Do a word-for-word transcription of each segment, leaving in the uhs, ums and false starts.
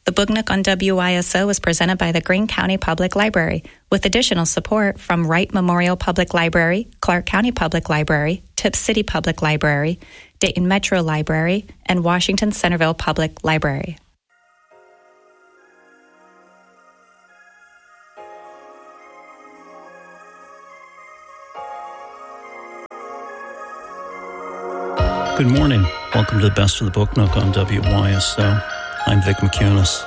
The Book Nook on W Y S O is presented by the Greene County Public Library, with additional support from Wright Memorial Public Library, Clark County Public Library, Tipp City Public Library, Dayton Metro Library, and Washington Centerville Public Library. Good morning. Welcome to the Best of the Book Nook on W Y S O. I'm Vic McCunis.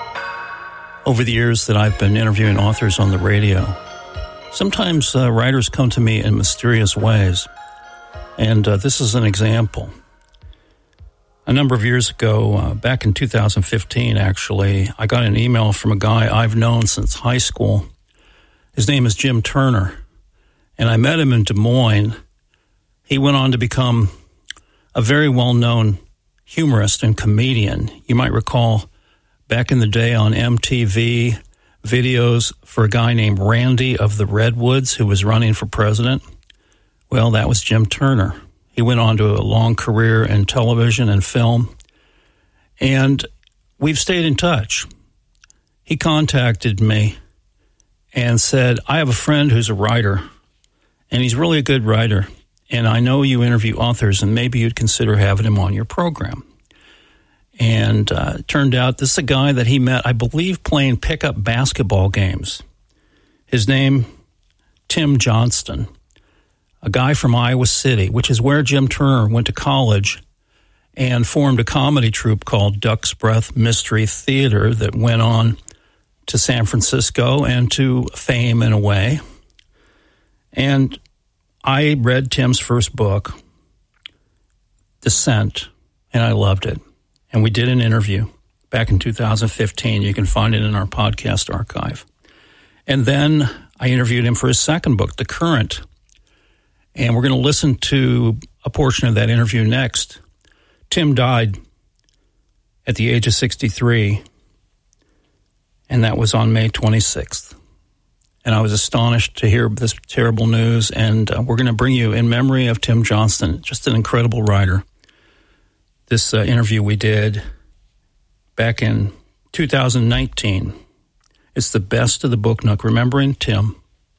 Over the years that I've been interviewing authors on the radio, sometimes uh, writers come to me in mysterious ways, and uh, this is an example. A number of years ago, uh, back in two thousand fifteen, actually, I got an email from a guy I've known since high school. His name is Jim Turner, and I met him in Des Moines. He went on to become a very well-known humorist and comedian. You might recall back in the day on M T V videos for a guy named Randy of the Redwoods who was running for president. Well, that was Jim Turner. He went on to a long career in television and film, and we've stayed in touch. He contacted me and said, I have a friend who's a writer, and he's really a good writer, and I know you interview authors, and maybe you'd consider having him on your program. And uh, it turned out this is a guy that he met, I believe, playing pickup basketball games. His name, Tim Johnston, a guy from Iowa City, which is where Jim Turner went to college and formed a comedy troupe called Duck's Breath Mystery Theater that went on to San Francisco and to fame in a way. And I read Tim's first book, Descent, and I loved it. And we did an interview back in two thousand fifteen. You can find it in our podcast archive. And then I interviewed him for his second book, The Current. And we're going to listen to a portion of that interview next. Tim died at the age of sixty-three, and that was on May twenty-sixth. And I was astonished to hear this terrible news, and uh, we're going to bring you in memory of Tim Johnston, just an incredible writer. This uh, interview we did back in two thousand nineteen. It's the Best of the Book Nook, remembering Tim.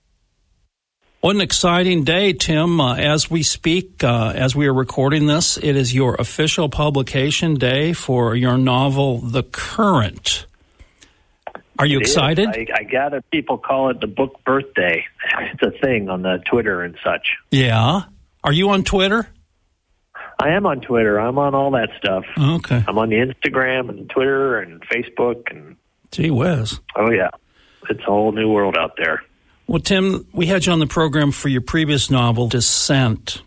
What an exciting day, Tim. Uh, as we speak, uh, as we are recording this, it is your official publication day for your novel, The Current. Are you it excited? I, I gather people call it the book birthday. It's a thing on the Twitter and such. Yeah. Are you on Twitter? I am on Twitter. I'm on all that stuff. Okay. I'm on the Instagram and Twitter and Facebook. and Gee whiz. Oh, yeah. It's a whole new world out there. Well, Tim, we had you on the program for your previous novel, Descent.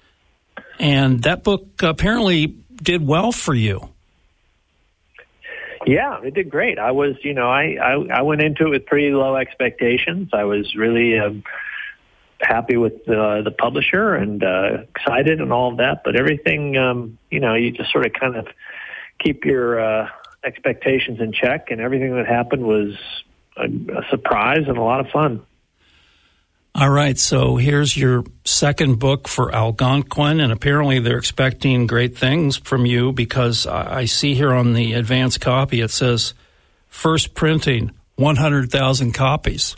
And that book apparently did well for you. Yeah, it did great. I was, you know, I, I, I went into it with pretty low expectations. I was really um, happy with uh, the publisher and uh, excited and all of that. But everything, um, you know, you just sort of kind of keep your uh, expectations in check. And everything that happened was a, a surprise and a lot of fun. All right, so here's your second book for Algonquin, and apparently they're expecting great things from you because I see here on the advance copy it says first printing, one hundred thousand copies.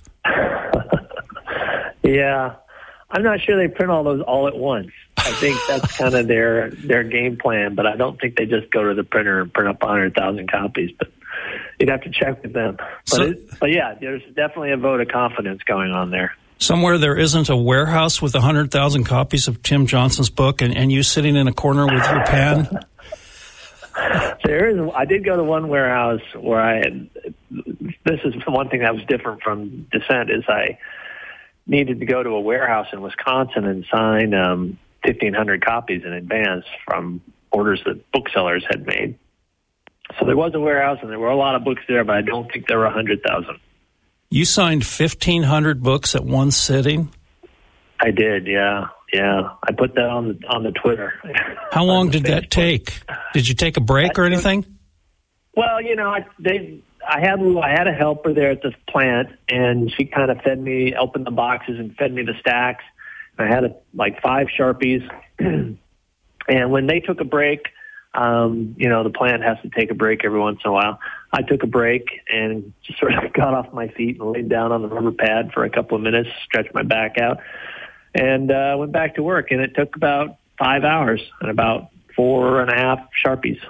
Yeah, I'm not sure they print all those all at once. I think that's kind of their their game plan, but I don't think they just go to the printer and print up one hundred thousand copies, but you'd have to check with them. But, so, it, but yeah, there's definitely a vote of confidence going on there. Somewhere there isn't a warehouse with one hundred thousand copies of Tim Johnston's book and, and you sitting in a corner with your pen? There is. I did go to one warehouse where I had, this is one thing that was different from Descent, is I needed to go to a warehouse in Wisconsin and sign um, fifteen hundred copies in advance from orders that booksellers had made. So there was a warehouse and there were a lot of books there, but I don't think there were one hundred thousand. You signed fifteen hundred books at one sitting? I did, yeah, yeah. I put that on the on the Twitter. How long did Facebook. that take? Did you take a break or anything? Well, you know, I, they, I had I had a helper there at the plant, and she kind of fed me, opened the boxes and fed me the stacks. I had a, like five Sharpies, and when they took a break, um, you know, the plant has to take a break every once in a while. I took a break and just sort of got off my feet and laid down on the rubber pad for a couple of minutes, stretched my back out, and uh, went back to work. And it took about five hours and about four and a half Sharpies.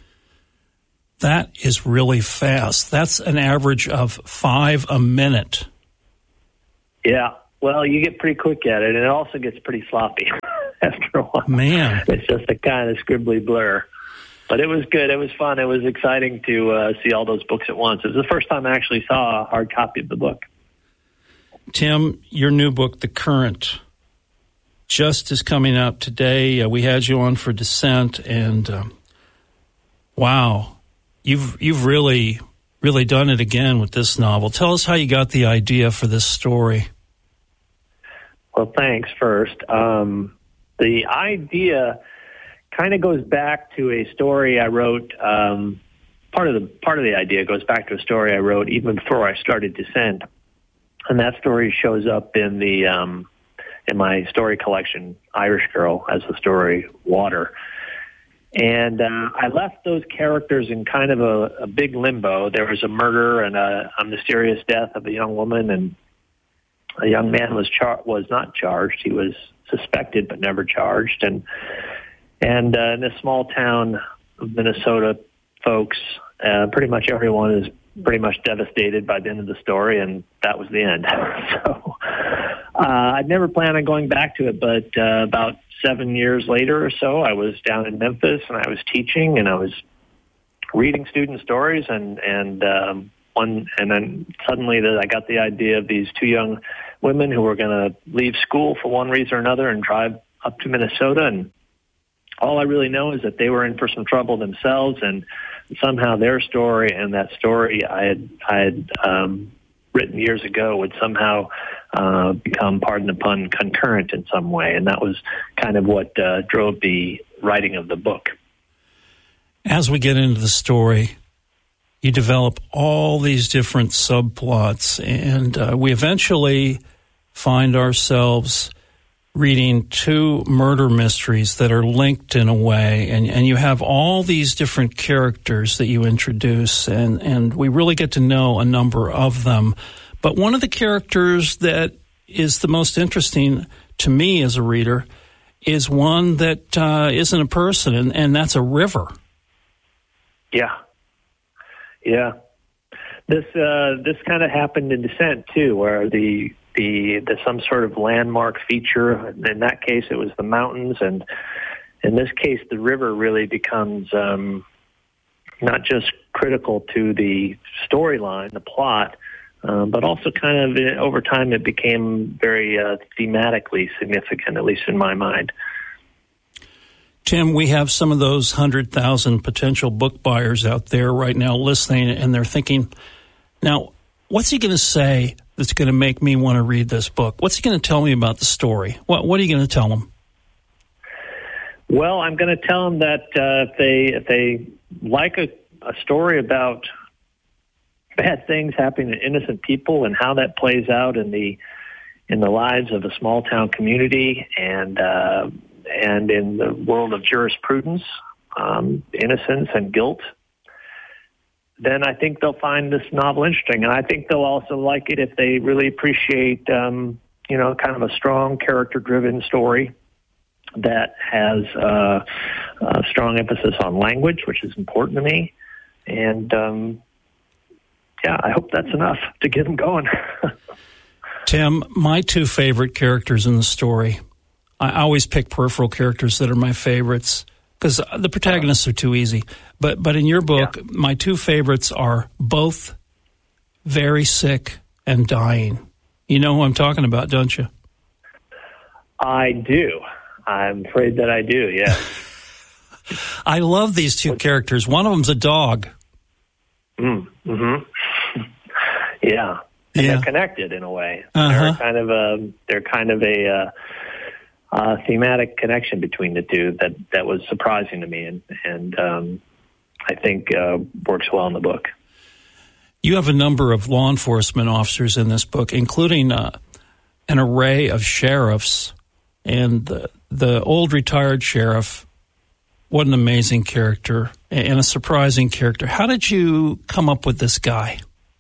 That is really fast. That's an average of five a minute. Yeah. Well, you get pretty quick at it, and it also gets pretty sloppy after a while. Man. It's just a kind of scribbly blur. But it was good. It was fun. It was exciting to uh, see all those books at once. It was the first time I actually saw a hard copy of the book. Tim, your new book, The Current, just is coming out today. Uh, we had you on for Descent, and um, wow. You've you've really, really done it again with this novel. Tell us how you got the idea for this story. Well, thanks first. Um, the idea kind of goes back to a story I wrote. Um, part of the part of the idea goes back to a story I wrote even before I started Descent, and that story shows up in the um, in my story collection, Irish Girl, as the story Water. And uh, I left those characters in kind of a, a big limbo. There was a murder and a, a mysterious death of a young woman, and a young man was char- was not charged. He was suspected but never charged. And and uh, in this small town of Minnesota, folks, uh, pretty much everyone is pretty much devastated by the end of the story, and that was the end. so uh, I'd never planned on going back to it, but uh, about seven years later or so, I was down in Memphis, and I was teaching, and I was reading student stories, and and um, one, and then suddenly that I got the idea of these two young women who were going to leave school for one reason or another and drive up to Minnesota, and all I really know is that they were in for some trouble themselves, and somehow their story and that story I had I had um, written years ago would somehow uh, become, pardon the pun, concurrent in some way, and that was kind of what uh, drove the writing of the book. As we get into the story, you develop all these different subplots, and uh, we eventually find ourselves reading two murder mysteries that are linked in a way, and, and you have all these different characters that you introduce, and, and we really get to know a number of them. But one of the characters that is the most interesting to me as a reader is one that uh, isn't a person, and, and that's a river. Yeah. Yeah. This uh, this kind of happened in Descent, too, where the The, the some sort of landmark feature. In that case, it was the mountains, and in this case, the river really becomes um, not just critical to the storyline, the plot, um, but also kind of uh, over time it became very uh, thematically significant, at least in my mind. Tim, we have some of those one hundred thousand potential book buyers out there right now listening, and they're thinking, now, what's he going to say that's going to make me want to read this book? What's he going to tell me about the story? What What are you going to tell them? Well, I'm going to tell them that uh, if they if they like a, a story about bad things happening to innocent people and how that plays out in the in the lives of a small town community and uh, and in the world of jurisprudence, um, innocence and guilt, then I think they'll find this novel interesting. And I think they'll also like it if they really appreciate, um, you know, kind of a strong character-driven story that has uh, a strong emphasis on language, which is important to me. And, um, yeah, I hope that's enough to get them going. Tim, my two favorite characters in the story, I always pick peripheral characters that are my favorites, because the protagonists are too easy. But but in your book, yeah. my two favorites are both very sick and dying. You know who I'm talking about, don't you? I do. I'm afraid that I do, yeah. I love these two characters. One of them's a dog. Mm, mm-hmm. yeah. And yeah. they're connected in a way. Uh-huh. They're kind of a, they're kind of a... Uh, Uh, thematic connection between the two that, that was surprising to me, and, and um, I think uh, works well in the book. You have a number of law enforcement officers in this book, including uh, an array of sheriffs, and the, the old retired sheriff what an amazing character and a surprising character. How did you come up with this guy?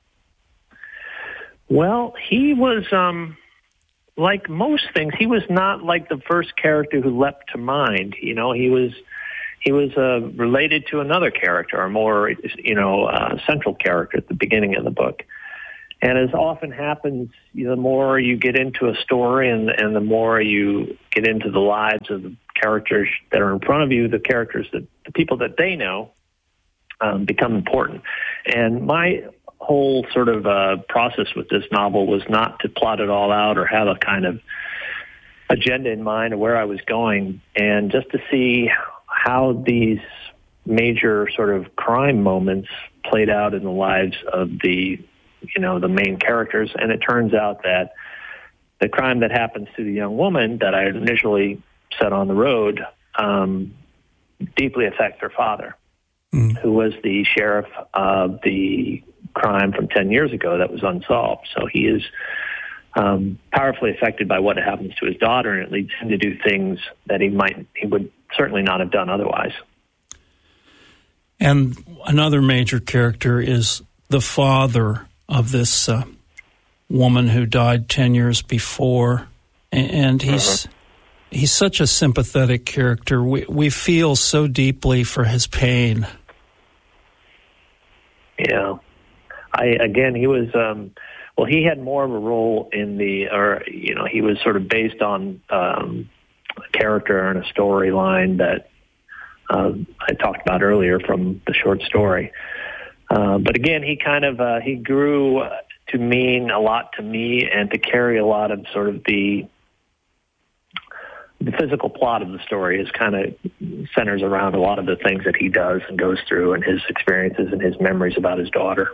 Well, he was, um, like most things, he was not like the first character who leapt to mind. You know, he was he was uh, related to another character, a more, you know, uh, central character at the beginning of the book. And as often happens, you know, the more you get into a story and, and the more you get into the lives of the characters that are in front of you, the characters that the people that they know um, become important. And my whole sort of uh, process with this novel was not to plot it all out or have a kind of agenda in mind of where I was going, and just to see how these major sort of crime moments played out in the lives of the, you know, the main characters. And it turns out that the crime that happens to the young woman that I initially set on the road um, deeply affects her father, mm. who was the sheriff of the crime from ten years ago that was unsolved. So he is um, powerfully affected by what happens to his daughter, and it leads him to do things that he might, he would certainly not have done otherwise. And another major character is the father of this uh, woman who died ten years before, and he's uh-huh. he's such a sympathetic character. We we feel so deeply for his pain. Yeah. I, again, he was, um, well, he had more of a role in the, or, you know, he was sort of based on um, a character and a storyline that uh, I talked about earlier from the short story. Uh, but again, he kind of, uh, he grew to mean a lot to me and to carry a lot of sort of the, the physical plot of the story is kind of centers around a lot of the things that he does and goes through and his experiences and his memories about his daughter.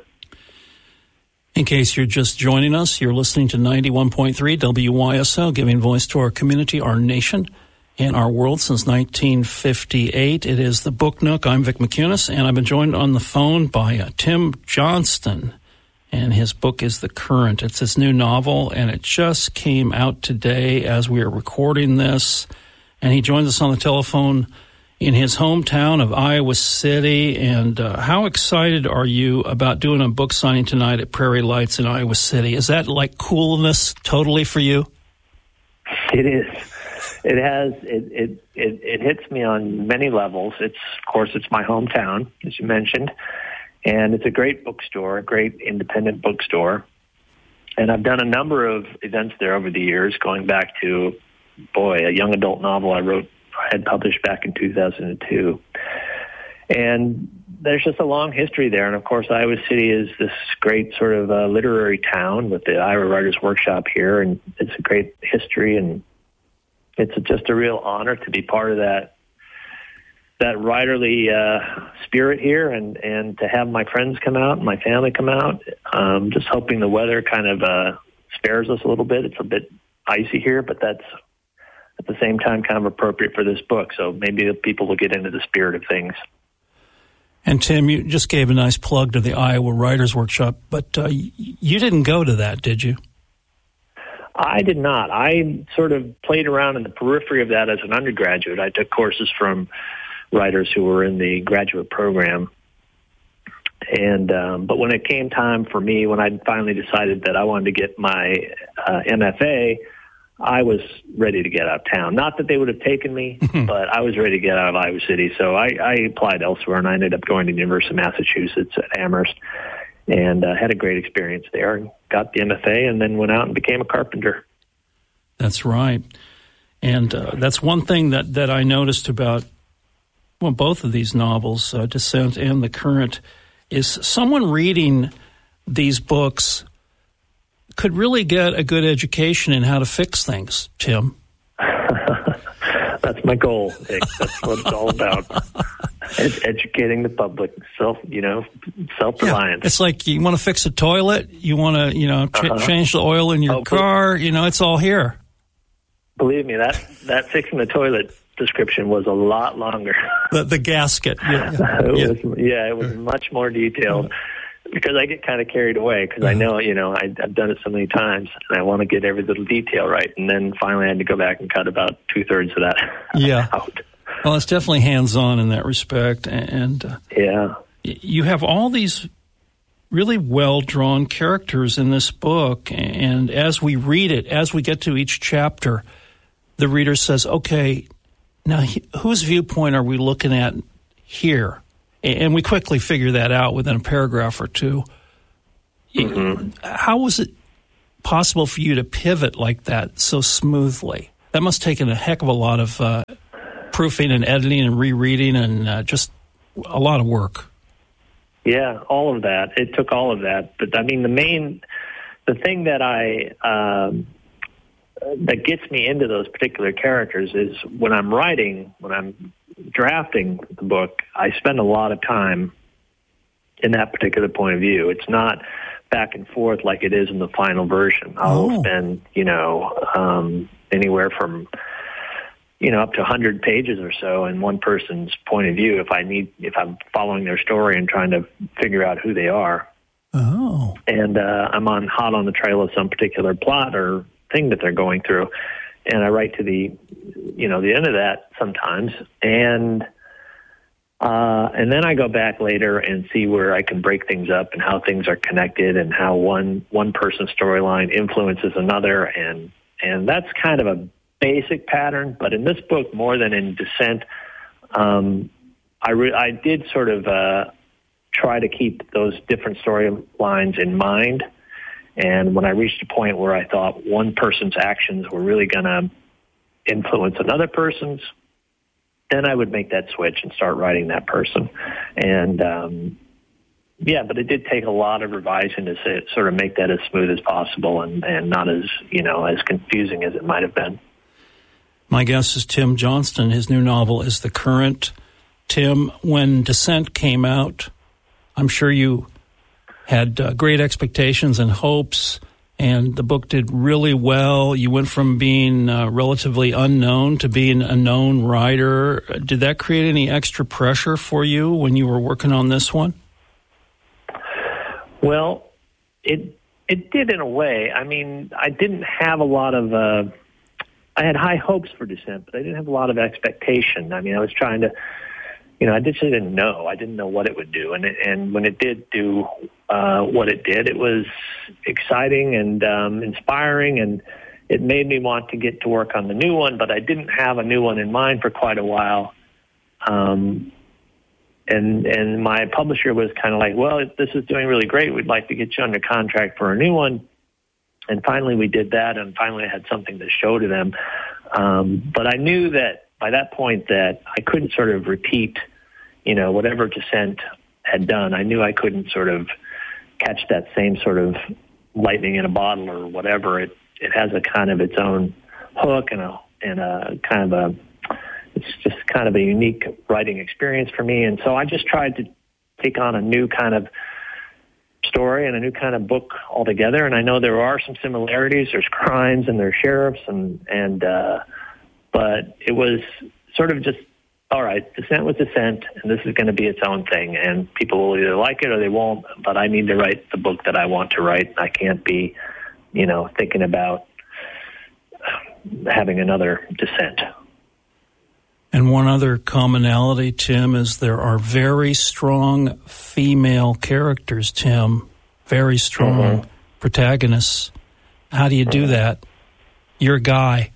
In case you're just joining us, you're listening to ninety-one point three W Y S O, giving voice to our community, our nation, and our world since nineteen fifty-eight. It is the Book Nook. I'm Vic McCunis, and I've been joined on the phone by uh, Tim Johnston, and his book is The Current. It's his new novel, and it just came out today as we are recording this, and he joins us on the telephone in his hometown of Iowa City. And uh, how excited are you about doing a book signing tonight at Prairie Lights in Iowa City? Is that like coolness totally for you? It is. It has. It, it it it hits me on many levels. It's, of course, it's my hometown, as you mentioned, and it's a great bookstore, a great independent bookstore. And I've done a number of events there over the years, going back to, boy, a young adult novel I wrote, had published back in two thousand two. And there's just a long history there. And, of course, Iowa City is this great sort of uh, literary town with the Iowa Writers Workshop here, and it's a great history, and it's just a real honor to be part of that that writerly uh, spirit here, and, and to have my friends come out and my family come out. Um, just hoping the weather kind of uh, spares us a little bit. It's a bit icy here, but that's at the same time kind of appropriate for this book. So maybe people will get into the spirit of things. And Tim, you just gave a nice plug to the Iowa Writers Workshop, but uh, you didn't go to that, did you? I did not. I sort of played around in the periphery of that as an undergraduate. I took courses from writers who were in the graduate program. And um, but when it came time for me, when I finally decided that I wanted to get my uh, M F A, I was ready to get out of town. Not that they would have taken me, but I was ready to get out of Iowa City. So I, I applied elsewhere, and I ended up going to the University of Massachusetts at Amherst, and uh, had a great experience there, and got the M F A, and then went out and became a carpenter. That's right. And uh, that's one thing that, that I noticed about, well, both of these novels, uh, Descent and The Current, is someone reading these books could really get a good education in how to fix things, Tim. That's my goal, Nick. That's what it's all about. It's educating the public, self, you know, self-reliance. Yeah, it's like you want to fix a toilet, you want to, you know, ch- uh-huh. change the oil in your oh, car, you know, it's all here. Believe me, that, that fixing the toilet description was a lot longer. The, the gasket. Yeah, it yeah. Was, yeah, it was much more detailed. Because I get kind of carried away because I know, you know, I, I've done it so many times and I want to get every little detail right. And then finally I had to go back and cut about two-thirds of that yeah. out. Well, it's definitely hands-on in that respect. And uh, yeah, you have all these really well-drawn characters in this book. And as we read it, as we get to each chapter, the reader says, okay, now whose viewpoint are we looking at here? And we quickly figure that out within a paragraph or two. Mm-hmm. How was it possible for you to pivot like that so smoothly? That must have taken a heck of a lot of uh, proofing and editing and rereading and uh, just a lot of work. Yeah, all of that. It took all of that. But, I mean, the main, the thing that I, um, that gets me into those particular characters is when I'm writing, when I'm drafting the book, I spend a lot of time in that particular point of view. It's not back and forth like it is in the final version. I'll oh. spend, you know, um, anywhere from, you know, up to one hundred pages or so in one person's point of view if I need, if I'm following their story and trying to figure out who they are. Oh. And uh, I'm on hot on the trail of some particular plot or thing that they're going through. And I write to the, you know, the end of that sometimes. And uh, and then I go back later and see where I can break things up and how things are connected and how one one person's storyline influences another. And and that's kind of a basic pattern. But in this book, more than in Descent, um, I, re- I did sort of uh, try to keep those different storylines in mind. And when I reached a point where I thought one person's actions were really going to influence another person's, then I would make that switch and start writing that person. And, um, yeah, but it did take a lot of revising to say, sort of make that as smooth as possible and, and not as, you know, as confusing as it might have been. My guest is Tim Johnston. His new novel is The Current. Tim, when Descent came out, I'm sure you had uh, great expectations and hopes, and the book did really well. You went from being uh, relatively unknown to being a known writer. Did that create any extra pressure for you when you were working on this one? Well, it it did in a way. I mean, I didn't have a lot of... Uh, I had high hopes for Descent, but I didn't have a lot of expectation. I mean, I was trying to... You know, I just didn't know. I didn't know what it would do. And it, and when it did do uh, what it did, it was exciting and um, inspiring, and it made me want to get to work on the new one, but I didn't have a new one in mind for quite a while. Um, and and my publisher was kind of like, well, this is doing really great. We'd like to get you under contract for a new one. And finally we did that, and finally I had something to show to them. Um, but I knew that by that point that I couldn't sort of repeat, you know, whatever Descent had done. I knew I couldn't sort of catch that same sort of lightning in a bottle or whatever. It it has a kind of its own hook and a and a kind of a it's just kind of a unique writing experience for me. And so I just tried to take on a new kind of story and a new kind of book altogether. And I know there are some similarities. There's crimes and there's sheriffs and and uh, but it was sort of just, all right, Descent was Descent, and this is going to be its own thing, and people will either like it or they won't, but I need to write the book that I want to write. I can't be, you know, thinking about having another Descent. And one other commonality, Tim, is there are very strong female characters, Tim, very strong mm-hmm. protagonists. How do you do that? You're a guy.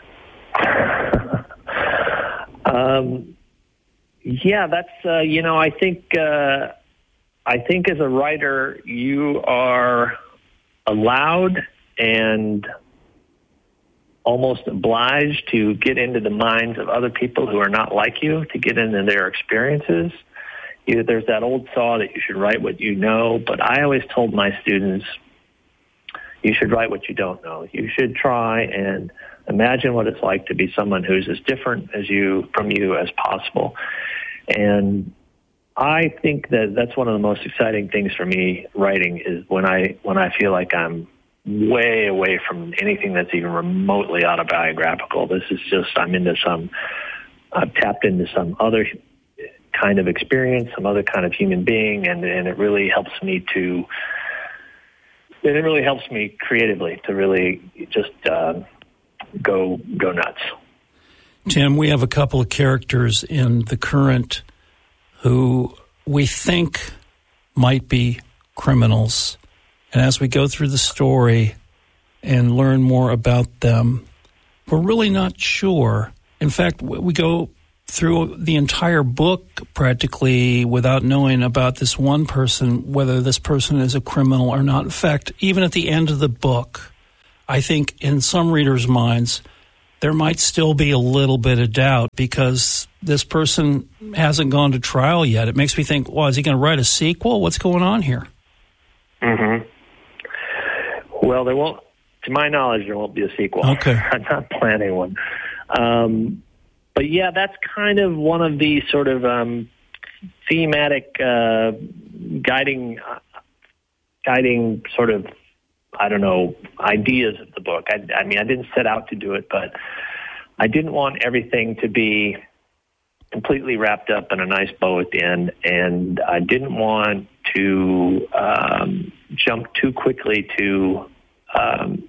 Um, yeah, that's, uh, you know, I think, uh, I think as a writer, you are allowed and almost obliged to get into the minds of other people who are not like you, to get into their experiences. You, there's that old saw that you should write what you know, but I always told my students, you should write what you don't know. You should try and imagine what it's like to be someone who's as different as you from you as possible. And I think that that's one of the most exciting things for me writing is when I when I feel like I'm way away from anything that's even remotely autobiographical. This is just, I'm into some, I've tapped into some other kind of experience, some other kind of human being, and, and it really helps me to, it really helps me creatively to really just uh, go go nuts. Tim, we have a couple of characters in The Current who we think might be criminals. And as we go through the story and learn more about them, we're really not sure. In fact, we go through the entire book practically without knowing about this one person, whether this person is a criminal or not. In fact, even at the end of the book, I think in some readers' minds, there might still be a little bit of doubt because this person hasn't gone to trial yet. It makes me think, well, is he going to write a sequel? What's going on here? Mm-hmm. Well, there won't, to my knowledge, there won't be a sequel. Okay. I'm not planning one. Um, but yeah, that's kind of one of the sort of um, thematic uh, guiding, uh, guiding sort of, I don't know, ideas of the book. I, I mean, I didn't set out to do it, but I didn't want everything to be completely wrapped up in a nice bow at the end, and I didn't want to um, jump too quickly to um,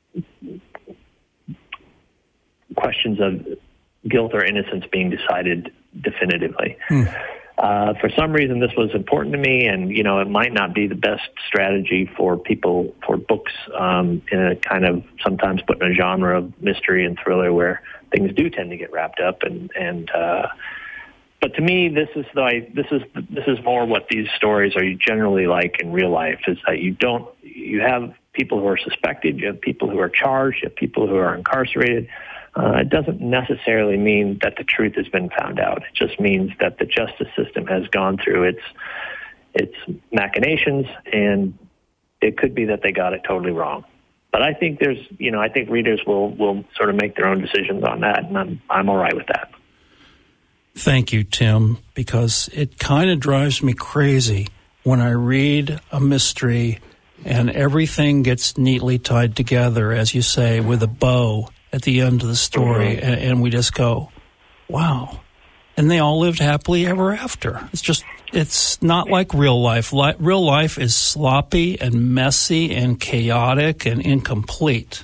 questions of guilt or innocence being decided definitively. Hmm. Uh, for some reason, this was important to me, and, you know, it might not be the best strategy for people, for books um, in a kind of sometimes put in a genre of mystery and thriller where things do tend to get wrapped up. And, and uh, but to me, this is the, this is this is more what these stories are generally like in real life, is that you don't, you have people who are suspected, you have people who are charged, you have people who are incarcerated. Uh, it doesn't necessarily mean that the truth has been found out. It just means that the justice system has gone through its its machinations, and it could be that they got it totally wrong. But I think there's, you know, I think readers will will sort of make their own decisions on that, and I'm I'm all right with that. Thank you, Tim, because it kind of drives me crazy when I read a mystery and everything gets neatly tied together, as you say, with a bow at the end of the story, mm-hmm. and, and we just go, wow. And they all lived happily ever after. It's just, it's not like real life. Li- real life is sloppy and messy and chaotic and incomplete.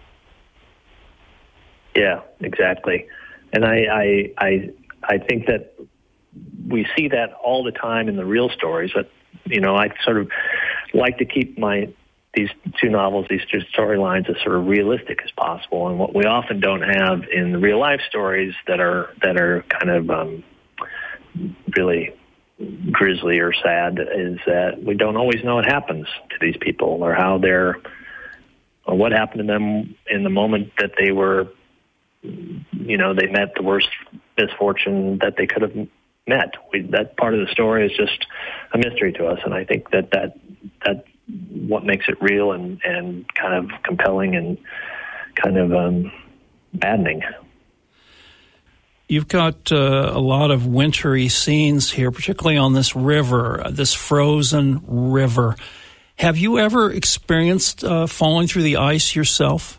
Yeah, exactly. And I, I, I, I think that we see that all the time in the real stories, but, you know, I sort of like to keep my these two novels, these two storylines, as sort of realistic as possible. And what we often don't have in the real life stories that are that are kind of um, really grisly or sad is that we don't always know what happens to these people or how they're, or what happened to them in the moment that they were, you know, they met the worst misfortune that they could have met. We, that part of the story is just a mystery to us, and I think that that that. what makes it real and, and kind of compelling and kind of um, maddening. You've got uh, a lot of wintry scenes here, particularly on this river, this frozen river. Have you ever experienced uh, falling through the ice yourself?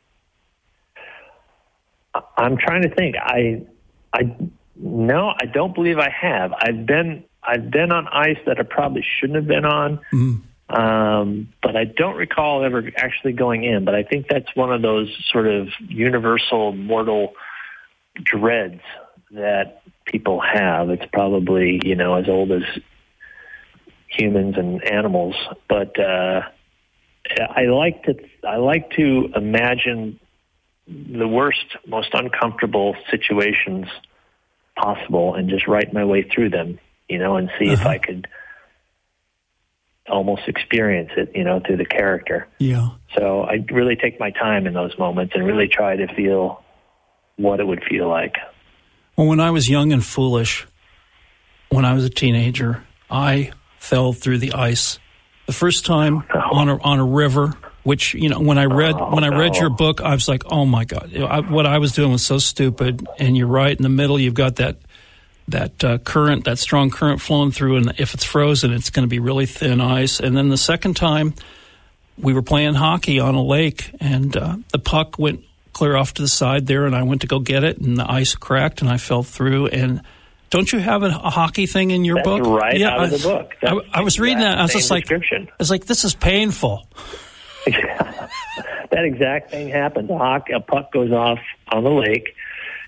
I'm trying to think. I, I, no, I don't believe I have. I've been, I've been on ice that I probably shouldn't have been on. Mm. Um, but I don't recall ever actually going in. But I think that's one of those sort of universal mortal dreads that people have. It's probably, you know, as old as humans and animals. But uh, I like to I like to imagine the worst, most uncomfortable situations possible and just write my way through them, you know, and see uh-huh. if I could almost experience it, you know, through the character. Yeah. So I really take my time in those moments and really try to feel what it would feel like. Well, when I was young and foolish, when I was a teenager, I fell through the ice the first time oh, no. on a on a river. Which, you know, when I read oh, when I read no. your book, I was like, oh my God, I, what I was doing was so stupid. And you're right, in the middle, you've got that. that uh, current, that strong current flowing through, and if it's frozen, it's going to be really thin ice. And then the second time, we were playing hockey on a lake, and uh, the puck went clear off to the side there, and I went to go get it, and the ice cracked, and I fell through. And don't you have a, a hockey thing in your That's book? Right yeah, out of the book. I, I was reading that, and I was just like, I was like, this is painful. That exact thing happens. A, hockey, a puck goes off on the lake,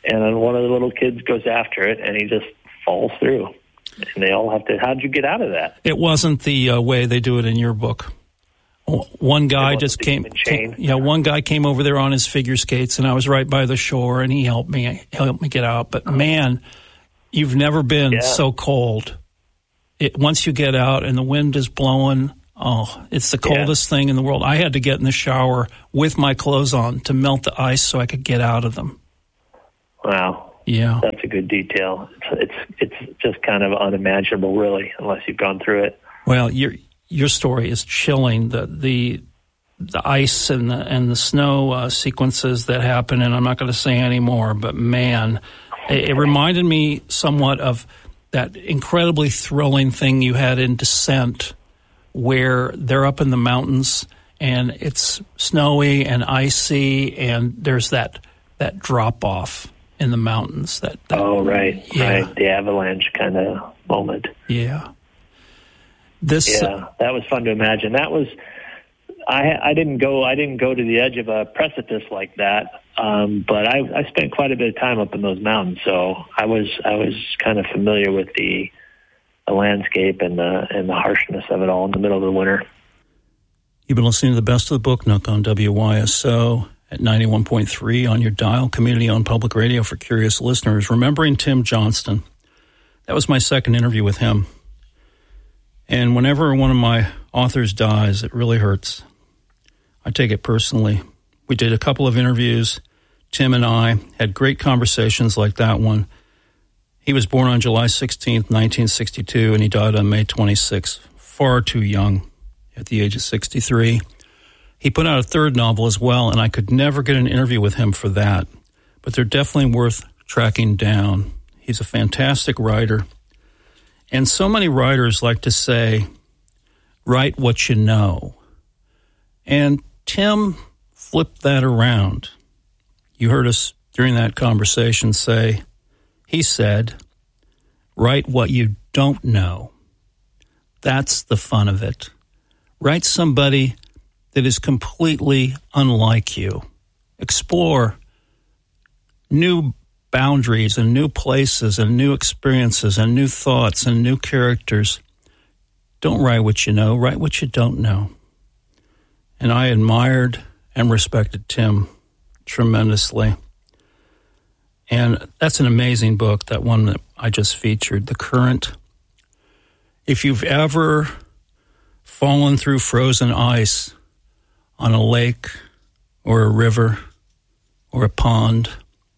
and then one of the little kids goes after it, and he just falls through. And they all have to, how'd you get out of that? It wasn't the uh, way they do it in your book. One guy just came, came, yeah, one guy came over there on his figure skates, and I was right by the shore, and he helped me, helped me get out. But man, you've never been yeah. so cold. It, once you get out and the wind is blowing, oh, it's the coldest yeah. thing in the world. I had to get in the shower with my clothes on to melt the ice so I could get out of them. Wow. Yeah. That's a good detail. It's, it's, it's just kind of unimaginable, really, unless you've gone through it. Well, you're, your story is chilling. The the the ice and the and the snow uh, sequences that happen, and I'm not going to say any more. But man, it, it reminded me somewhat of that incredibly thrilling thing you had in Descent, where they're up in the mountains and it's snowy and icy, and there's that that drop off in the mountains. That, that oh right, yeah. right, the avalanche kind of moment. Yeah. This, yeah, uh, that was fun to imagine. That was, I I didn't go I didn't go to the edge of a precipice like that, um, but I, I spent quite a bit of time up in those mountains, so I was I was kind of familiar with the, the landscape and the and the harshness of it all in the middle of the winter. You've been listening to the Best of the Book Nook on W Y S O at ninety-one point three on your dial, community-owned public radio for curious listeners. Remembering Tim Johnston. That was my second interview with him. And whenever one of my authors dies, it really hurts. I take it personally. We did a couple of interviews. Tim and I had great conversations like that one. He was born on July sixteenth, nineteen sixty-two, and he died on May twenty-sixth, far too young, at the age of sixty-three. He put out a third novel as well, and I could never get an interview with him for that. But they're definitely worth tracking down. He's a fantastic writer. And so many writers like to say, write what you know. And Tim flipped that around. You heard us during that conversation say, he said, write what you don't know. That's the fun of it. Write somebody that is completely unlike you. Explore new boundaries and new places and new experiences and new thoughts and new characters. Don't write what you know, write what you don't know. And I admired and respected Tim tremendously. And that's an amazing book, that one that I just featured, The Current. If you've ever fallen through frozen ice on a lake or a river or a pond,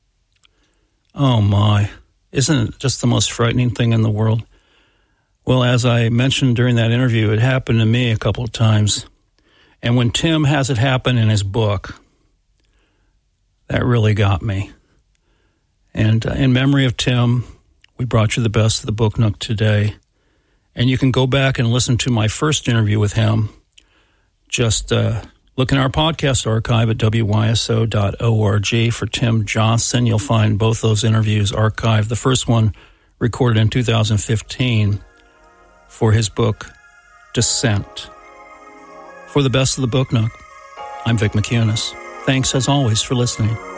oh my, isn't it just the most frightening thing in the world? Well, as I mentioned during that interview, it happened to me a couple of times. And when Tim has it happen in his book, that really got me. And uh, in memory of Tim, we brought you the Best of the Book Nook today. And you can go back and listen to my first interview with him. Just uh, look in our podcast archive at W Y S O dot org for Tim Johnston. You'll find both those interviews archived. The first one recorded in two thousand fifteen for his book, Descent. For the Best of the Book Nook, I'm Vic McCunis. Thanks, as always, for listening.